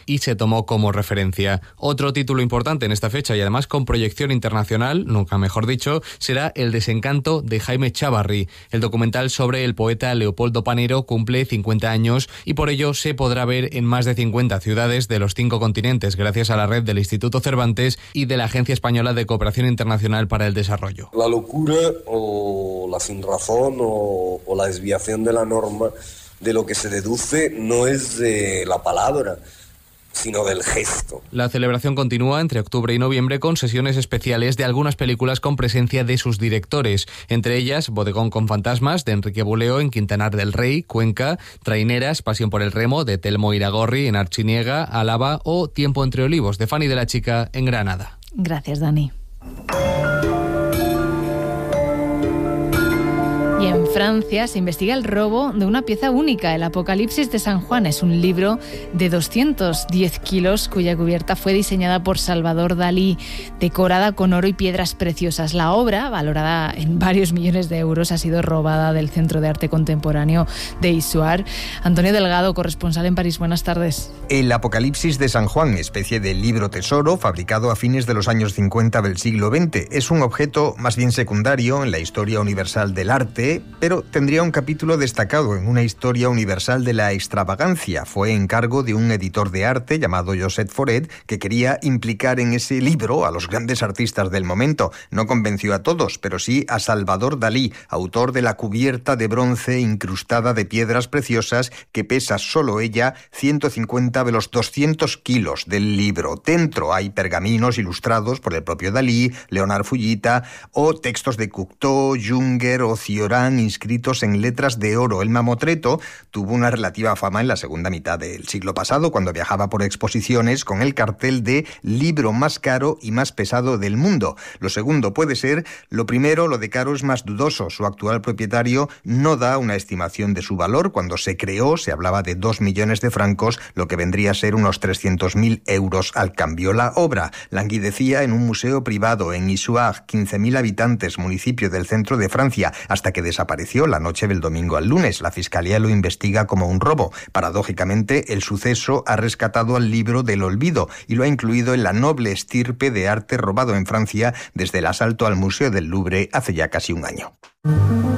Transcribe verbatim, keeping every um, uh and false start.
y se tomó como referencia. Otro título importante en esta fecha y además con proyección internacional, nunca mejor dicho, será El desencanto de Jaime Chávarri. El documental sobre el poeta Leopoldo Panero cumple cincuenta años y por ello se podrá ver en más de cincuenta ciudades de los cinco continentes gracias a la red del Instituto Cervantes y de la Agencia Española de Cooperación Internacional para el Desarrollo. La locura o la sinrazón o, o la desviación de la norma, de lo que se deduce no es de la palabra, sino del gesto. La celebración continúa entre octubre y noviembre con sesiones especiales de algunas películas con presencia de sus directores, entre ellas Bodegón con fantasmas de Enrique Buleo en Quintanar del Rey, Cuenca, Traineras, Pasión por el remo de Telmo Iragorri en Archiniega, Álava o Tiempo entre olivos de Fanny de la Chica en Granada. Gracias, Dani. Y en Francia se investiga el robo de una pieza única, el Apocalipsis de San Juan. Es un libro de doscientos diez kilos cuya cubierta fue diseñada por Salvador Dalí, decorada con oro y piedras preciosas. La obra, valorada en varios millones de euros, ha sido robada del Centro de Arte Contemporáneo de Issoire. Antonio Delgado, corresponsal en París, buenas tardes. El Apocalipsis de San Juan, especie de libro tesoro fabricado a fines de los años cincuenta del siglo veinte, es un objeto más bien secundario en la historia universal del arte, pero tendría un capítulo destacado en una historia universal de la extravagancia. Fue encargo de un editor de arte llamado Josep Foret, que quería implicar en ese libro a los grandes artistas del momento. No convenció a todos, pero sí a Salvador Dalí, autor de la cubierta de bronce incrustada de piedras preciosas que pesa solo ella ciento cincuenta de los doscientos kilos del libro. Dentro hay pergaminos ilustrados por el propio Dalí, Leonard Fullita o textos de Cocteau, Junger o Cioran inscritos en letras de oro. El mamotreto tuvo una relativa fama en la segunda mitad del siglo pasado, cuando viajaba por exposiciones con el cartel de libro más caro y más pesado del mundo. Lo segundo puede ser, lo primero, lo de caro es más dudoso. Su actual propietario no da una estimación de su valor. Cuando se creó se hablaba de dos millones de francos, lo que vendría a ser unos trescientos mil euros al cambio. La obra languidecía en un museo privado en Issoire, quince mil habitantes, municipio del centro de Francia, hasta que desapareció la noche del domingo al lunes. La Fiscalía lo investiga como un robo. Paradójicamente, el suceso ha rescatado al libro del olvido y lo ha incluido en la noble estirpe de arte robado en Francia desde el asalto al Museo del Louvre hace ya casi un año.